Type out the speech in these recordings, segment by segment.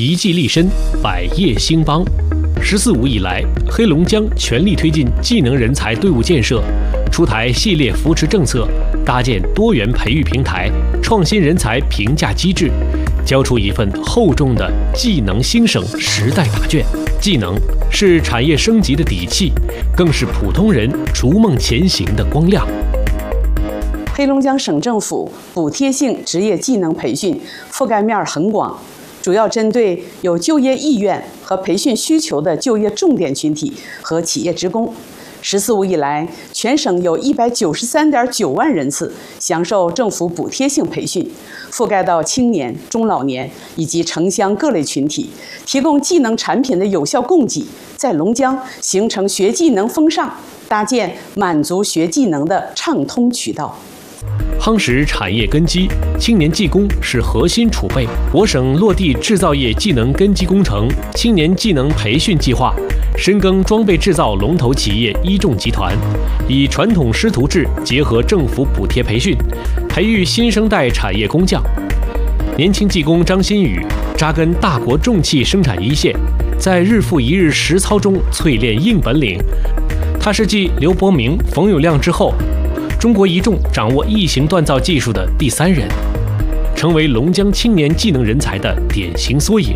一技立身，百业兴邦。“14五”以来，黑龙江全力推进技能人才队伍建设，出台系列扶持政策，搭建多元培育平台、创新人才评价机制，交出一份厚重的技能兴省时代答卷。技能是产业升级的底气，更是普通人逐梦前行的光亮。 黑龙江省政府补贴性职业技能培训覆盖面很广，主要针对有就业意愿和培训需求的就业重点群体和企业职工。“14五”以来，全省有193.9万人次享受政府补贴性培训，覆盖到青年、中老年以及城乡各类群体，提供技能产品的有效供给，在龙江形成学技能风尚，搭建满足学技能的畅通渠道。 夯实产业根基，青年技工是核心储备。我省落地制造业技能根基工程青年技能培训计划，深耕装备制造龙头企业一众集团，以传统师徒制结合政府补贴培训，培育新生代产业工匠。年轻技工张新宇扎根大国重器生产一线，在日复一日实操中淬炼硬本领。他是继刘伯明、冯友亮之后，中国一众掌握异形锻造技术的第3人，成为龙江青年技能人才的典型缩影。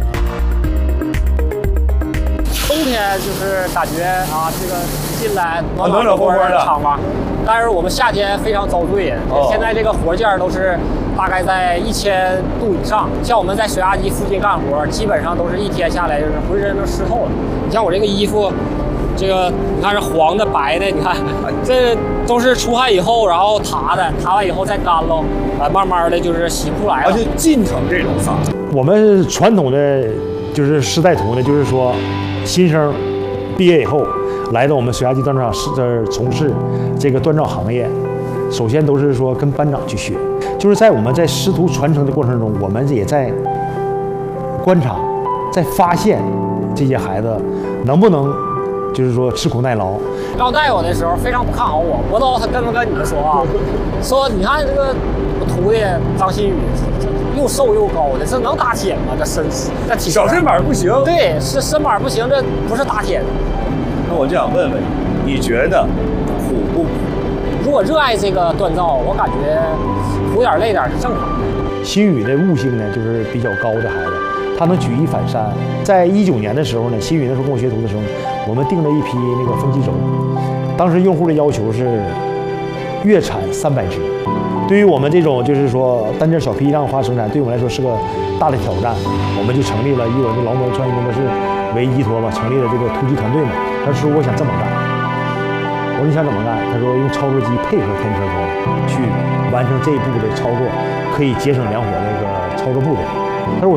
冬天就是感觉这个进来暖暖和和的厂房，但是我们夏天非常遭罪。现在这个活件都是大概在1000度以上，像我们在水压机附近干活，基本上都是一天下来就是浑身都湿透了。你像我这个衣服，这个你看是黄的、白的，你看这都是出汗以后，然后塌的，塌完以后再干喽，慢慢的就是洗不出来了。 而且进成这种色。 我们传统的就是师带徒呢，就是说新生毕业以后来到我们水压机锻造厂这儿从事这个锻造行业，首先都是说跟班长去学，就是在我们在师徒传承的过程中，我们也在观察，在发现这些孩子能不能就是说吃苦耐劳。 刚带我的时候非常不看好我，不知道他跟不跟你们说啊？说你看这个我徒弟张新宇，又瘦又高的，这能打铁吗？这身体小身板不行。 对，是身板不行，这不是打铁的。 那我就想问问你觉得苦不苦？ 如果热爱这个锻造，我感觉苦点累点是正常的。 新宇的悟性呢，就是比较高的孩子，他能举一反三。在19年的时候呢，新宇那时候跟我学徒的时候，我们订了一批那个风机轴，当时用户的要求是月产300只。对于我们这种就是说单件小批量化生产，对我们来说是个大的挑战。我们就成立了以我们劳模创新工作室为依托吧，成立了这个突击团队嘛。他说我想这么干，我说你想怎么干？他说用操作机配合天车工去完成这一步的操作，可以节省2伙那个操作步骤。他说